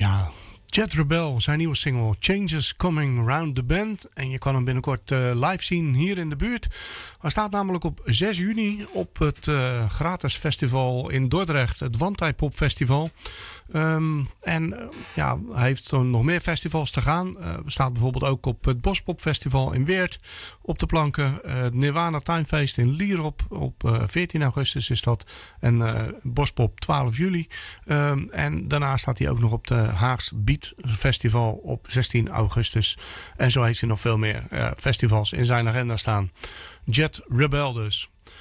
Ja, Jet Rebel, zijn nieuwe single Changes Coming Round the Bend. En je kan hem binnenkort live zien hier in de buurt. Hij staat namelijk op 6 juni op het gratis festival in Dordrecht. Het Wantai Pop Festival. Hij heeft nog meer festivals te gaan. Staat bijvoorbeeld ook op het Bospop Festival in Weert op de planken. Het Nirvana Tuinfeest in Lierop op 14 augustus is dat. En Bospop 12 juli. En daarna staat hij ook nog op de Haags Beat Festival op 16 augustus. En zo heeft hij nog veel meer festivals in zijn agenda staan. Jet Rebel dus.